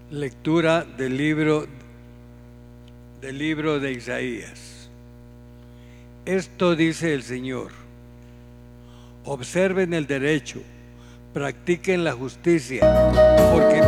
Lectura del libro de Isaías. Esto dice el Señor: observen el derecho, practiquen la justicia, porque